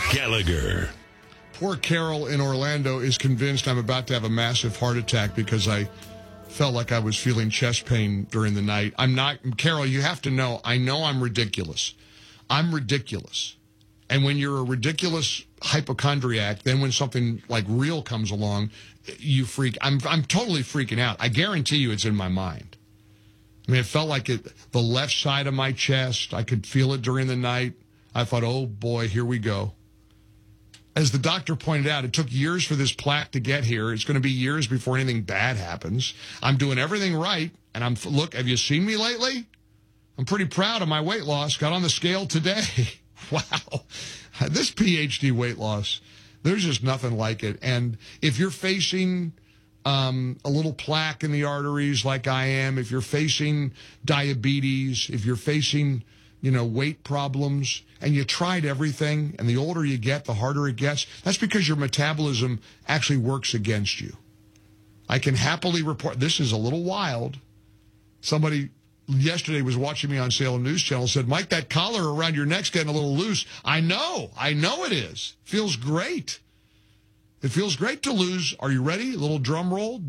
Gallagher. Poor Carol in Orlando is convinced I'm about to have a massive heart attack because I felt like I was feeling chest pain during the night. I'm not. Carol, you have to know I'm ridiculous. I'm ridiculous. And when you're a ridiculous hypochondriac, then when something like real comes along, you freak. I'm totally freaking out. I guarantee you it's in my mind. I mean, it felt like the left side of my chest. I could feel it during the night. I thought, oh boy, here we go. As the doctor pointed out, it took years for this plaque to get here. It's going to be years before anything bad happens. I'm doing everything right. And look, have you seen me lately? I'm pretty proud of my weight loss. Got on the scale today. Wow. This PhD weight loss, there's just nothing like it. And if you're facing a little plaque in the arteries like I am, if you're facing diabetes, if you're facing weight problems, and you tried everything, and the older you get, the harder it gets, that's because your metabolism actually works against you. I can happily report, this is a little wild. Somebody yesterday was watching me on Salem News Channel, said, Mike, that collar around your neck's getting a little loose. I know it is. Feels great. It feels great to lose, are you ready? A little drum roll,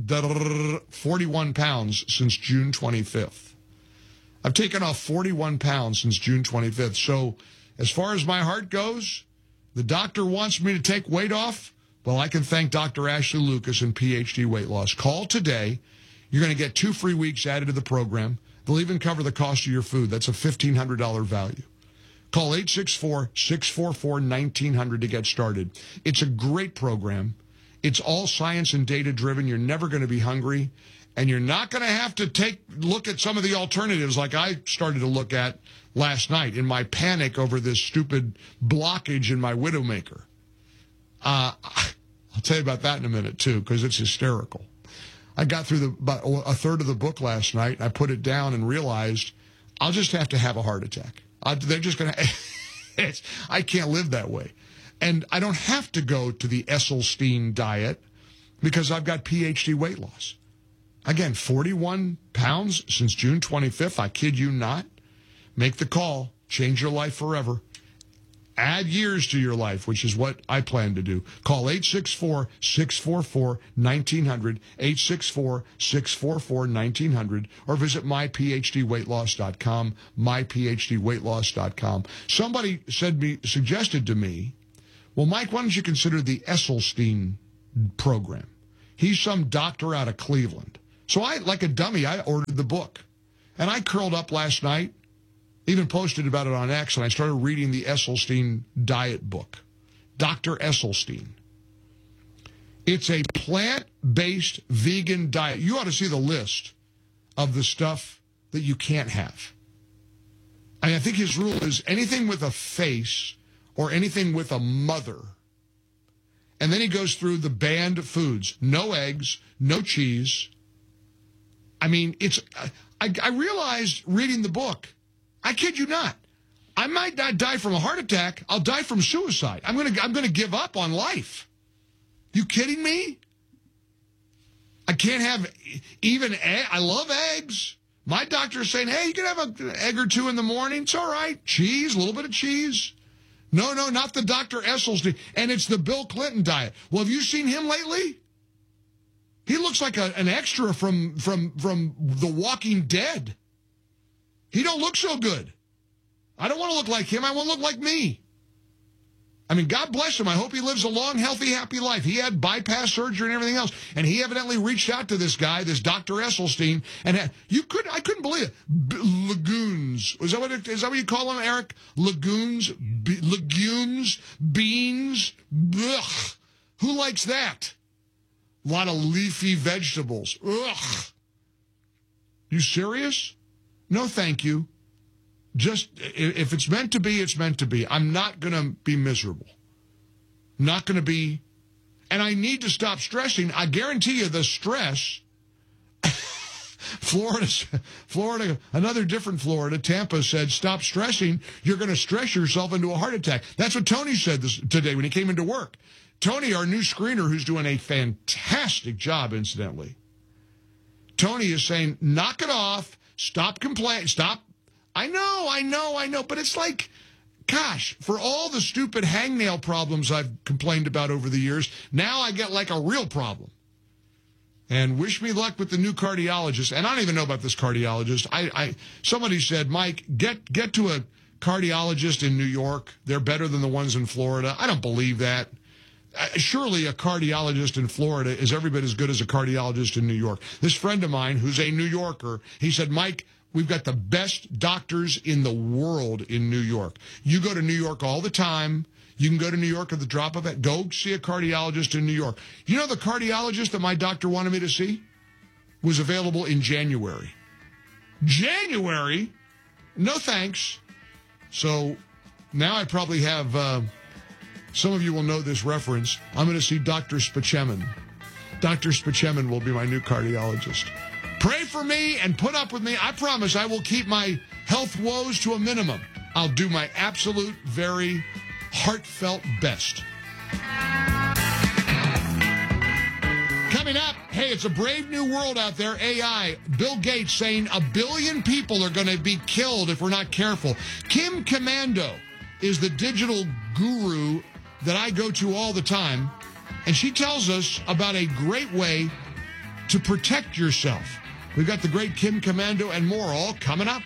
41 pounds since June 25th. I've taken off 41 pounds since June 25th. So as far as my heart goes, the doctor wants me to take weight off. Well, I can thank Dr. Ashley Lucas and PhD Weight Loss. Call today. You're going to get 2 free weeks added to the program. They'll even cover the cost of your food. That's a $1,500 value. Call 864-644-1900 to get started. It's a great program. It's all science and data driven. You're never going to be hungry. And you're not going to have to look at some of the alternatives like I started to look at last night in my panic over this stupid blockage in my Widowmaker. I'll tell you about that in a minute, too, because it's hysterical. I got through about a third of the book last night, and I put it down and realized I'll just have to have a heart attack. They're just going to... I can't live that way. And I don't have to go to the Esselstyn diet because I've got PhD weight loss. Again, 41 pounds since June 25th. I kid you not. Make the call. Change your life forever. Add years to your life, which is what I plan to do. Call 864-644-1900, 864-644-1900, or visit myphdweightloss.com, myphdweightloss.com. Somebody suggested to me, well, Mike, why don't you consider the Esselstyn program? He's some doctor out of Cleveland. So I, like a dummy, I ordered the book. And I curled up last night, even posted about it on X, and I started reading the Esselstyn diet book. Dr. Esselstyn. It's a plant-based vegan diet. You ought to see the list of the stuff that you can't have. I think his rule is anything with a face or anything with a mother. And then he goes through the banned foods. No eggs, no cheese. I mean, I realized reading the book, I kid you not, I might not die from a heart attack. I'll die from suicide. I'm gonna give up on life. You kidding me? I can't have even egg. I love eggs. My doctor is saying, hey, you can have an egg or two in the morning. It's all right. Cheese, a little bit of cheese. No, not the Dr. Esselstyn. And it's the Bill Clinton diet. Well, have you seen him lately? He looks like an extra from The Walking Dead. He don't look so good. I don't want to look like him. I want to look like me. I mean, God bless him. I hope he lives a long, healthy, happy life. He had bypass surgery and everything else. And he evidently reached out to this guy, this Dr. Esselstyn, and I couldn't believe it. Legumes. Is that what you call them, Eric? Legumes? Legumes? Beans? Ugh. Who likes that? A lot of leafy vegetables. Ugh. You serious? No, thank you. Just, if it's meant to be, it's meant to be. I'm not going to be miserable. Not going to be. And I need to stop stressing. I guarantee you the stress. Florida, another different Florida, Tampa said, stop stressing. You're going to stress yourself into a heart attack. That's what Tony said today when he came into work. Tony, our new screener, who's doing a fantastic job, incidentally. Tony is saying, knock it off. Stop complaining. Stop. I know. But it's like, gosh, for all the stupid hangnail problems I've complained about over the years, now I get like a real problem. And wish me luck with the new cardiologist. And I don't even know about this cardiologist. Somebody said, Mike, get to a cardiologist in New York. They're better than the ones in Florida. I don't believe that. Surely a cardiologist in Florida is every bit as good as a cardiologist in New York. This friend of mine, who's a New Yorker, he said, Mike, we've got the best doctors in the world in New York. You go to New York all the time. You can go to New York at the drop of it. Go see a cardiologist in New York. You know the cardiologist that my doctor wanted me to see was available in January. January? No thanks. So now I probably have... some of you will know this reference. I'm going to see Dr. Spachemin. Dr. Spachemin will be my new cardiologist. Pray for me and put up with me. I promise I will keep my health woes to a minimum. I'll do my absolute, very heartfelt best. Coming up, hey, it's a brave new world out there. AI. Bill Gates saying 1 billion people are going to be killed if we're not careful. Kim Komando is the digital guru that I go to all the time, and she tells us about a great way to protect yourself. We've got the great Kim Komando and more all coming up.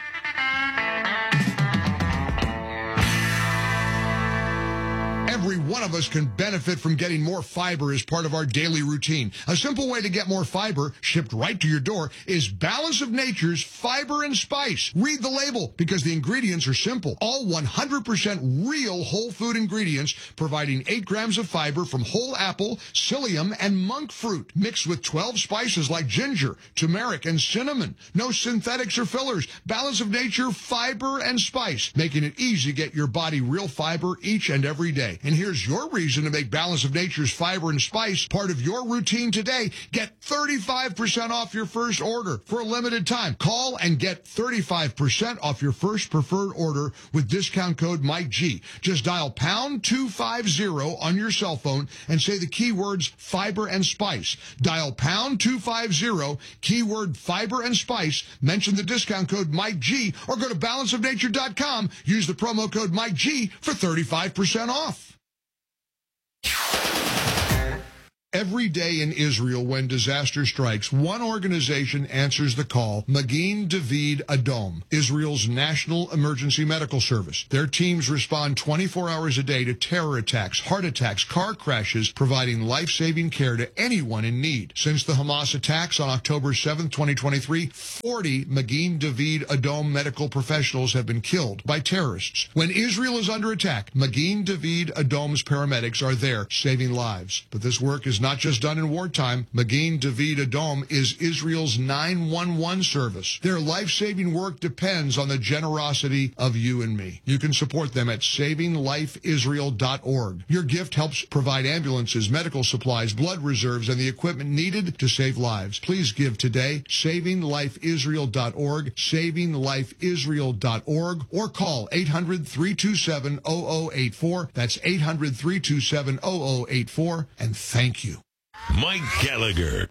Every one of us can benefit from getting more fiber as part of our daily routine. A simple way to get more fiber shipped right to your door is Balance of Nature's Fiber and Spice. Read the label because the ingredients are simple. All 100% real whole food ingredients, providing 8 grams of fiber from whole apple, psyllium, and monk fruit, mixed with 12 spices like ginger, turmeric, and cinnamon. No synthetics or fillers. Balance of Nature Fiber and Spice, making it easy to get your body real fiber each and every day. And here's your reason to make Balance of Nature's Fiber and Spice part of your routine today. Get 35% off your first order for a limited time. Call and get 35% off your first preferred order with discount code MikeG. Just dial pound 250 on your cell phone and say the keywords fiber and spice. Dial pound 250, keyword fiber and spice, mention the discount code MikeG, or go to balanceofnature.com. Use the promo code MikeG for 35% off. Every day in Israel, when disaster strikes, one organization answers the call, Magen David Adom, Israel's national emergency medical service. Their teams respond 24 hours a day to terror attacks, heart attacks, car crashes, providing life-saving care to anyone in need. Since the Hamas attacks on October 7, 2023, 40 Magen David Adom medical professionals have been killed by terrorists. When Israel is under attack, Magen David Adom's paramedics are there saving lives. But this work is not just done in wartime. Magen David Adom is Israel's 911 service. Their life-saving work depends on the generosity of you and me. You can support them at savinglifeisrael.org. Your gift helps provide ambulances, medical supplies, blood reserves, and the equipment needed to save lives. Please give today, savinglifeisrael.org, savinglifeisrael.org, or call 800-327-0084. That's 800-327-0084. And thank you. Mike Gallagher.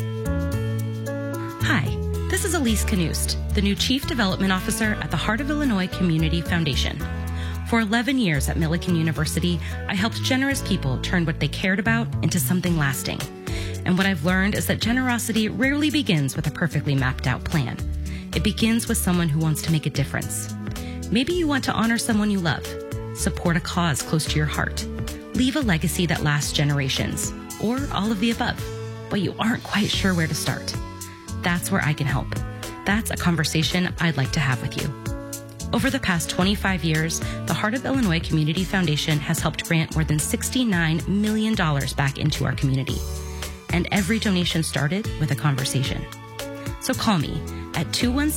Hi, this is Elise Knust, the new Chief Development Officer at the Heart of Illinois Community Foundation. For 11 years at Millikan University, I helped generous people turn what they cared about into something lasting. And what I've learned is that generosity rarely begins with a perfectly mapped out plan. It begins with someone who wants to make a difference. Maybe you want to honor someone you love, support a cause close to your heart, leave a legacy that lasts generations, or all of the above, but you aren't quite sure where to start. That's where I can help. That's a conversation I'd like to have with you. Over the past 25 years, the Heart of Illinois Community Foundation has helped grant more than $69 million back into our community. And every donation started with a conversation. So call me at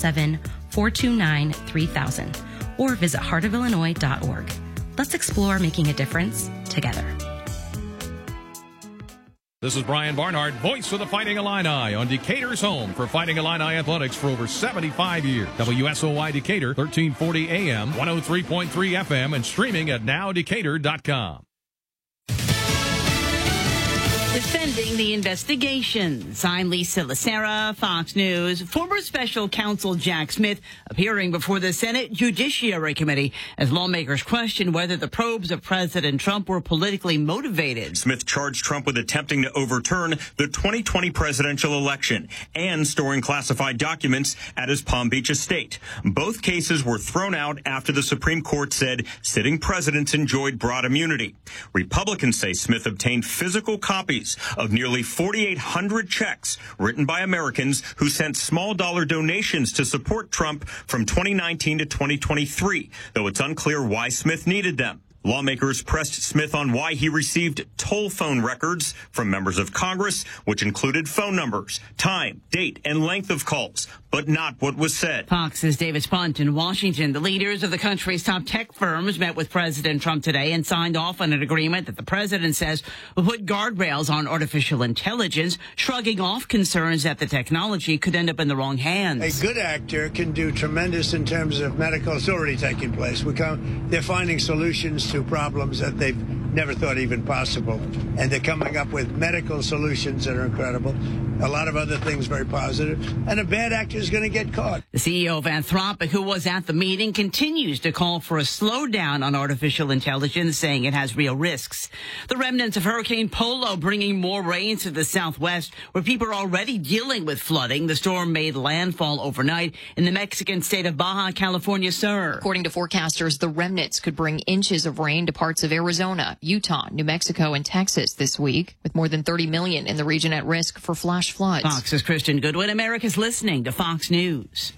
217-429-3000 or visit heartofillinois.org. Let's explore making a difference together. This is Brian Barnhart, voice of the Fighting Illini on Decatur's home for Fighting Illini athletics for over 75 years. WSOY Decatur, 1340 AM, 103.3 FM, and streaming at nowdecatur.com. Defending the investigations. I'm Lisa Lacera, Fox News. Former special counsel Jack Smith appearing before the Senate Judiciary Committee as lawmakers question whether the probes of President Trump were politically motivated. Smith charged Trump with attempting to overturn the 2020 presidential election and storing classified documents at his Palm Beach estate. Both cases were thrown out after the Supreme Court said sitting presidents enjoyed broad immunity. Republicans say Smith obtained physical copies of nearly 4,800 checks written by Americans who sent small dollar donations to support Trump from 2019 to 2023, though it's unclear why Smith needed them. Lawmakers pressed Smith on why he received toll phone records from members of Congress, which included phone numbers, time, date, and length of calls, but not what was said. Fox's David Spunt in Washington. The leaders of the country's top tech firms met with President Trump today and signed off on an agreement that the president says will put guardrails on artificial intelligence, shrugging off concerns that the technology could end up in the wrong hands. A good actor can do tremendous in terms of medical. It's already taking place. They're finding solutions to problems that they've never thought even possible. And they're coming up with medical solutions that are incredible. A lot of other things very positive. And a bad actor is going to get caught. The CEO of Anthropic, who was at the meeting, continues to call for a slowdown on artificial intelligence, saying it has real risks. The remnants of Hurricane Polo bringing more rain to the southwest, where people are already dealing with flooding. The storm made landfall overnight in the Mexican state of Baja California Sur. According to forecasters, the remnants could bring inches of rain to parts of Arizona, Utah, New Mexico, and Texas this week, with more than 30 million in the region at risk for flash floods. Fox's Christian Goodwin. America's listening to Fox News.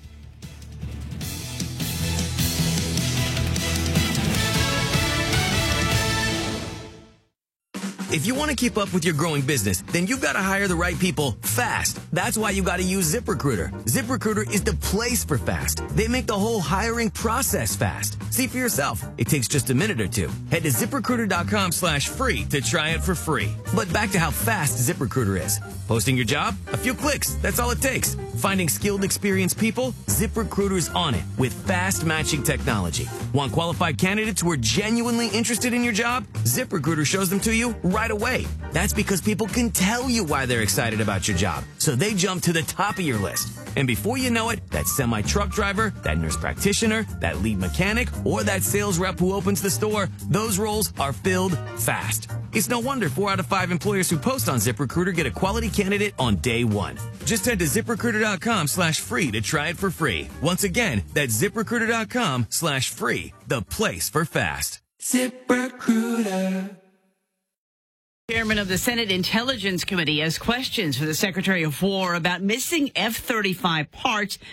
If you want to keep up with your growing business, then you've got to hire the right people fast. That's why you got to use ZipRecruiter. ZipRecruiter is the place for fast. They make the whole hiring process fast. See for yourself. It takes just a minute or two. Head to ZipRecruiter.com/free to try it for free. But back to how fast ZipRecruiter is. Posting your job? A few clicks. That's all it takes. Finding skilled, experienced people? ZipRecruiter's on it with fast matching technology. Want qualified candidates who are genuinely interested in your job? ZipRecruiter shows them to you right away. That's because people can tell you why they're excited about your job, so they jump to the top of your list. And before you know it, that semi-truck driver, that nurse practitioner, that lead mechanic, or that sales rep who opens the store, those roles are filled fast. It's no wonder 4 out of 5 employers who post on ZipRecruiter get a quality candidate on day one. Just head to ZipRecruiter.com/free to try it for free. Once again, that's ZipRecruiter.com/free, the place for fast. ZipRecruiter. Chairman of the Senate Intelligence Committee has questions for the Secretary of War about missing F-35 parts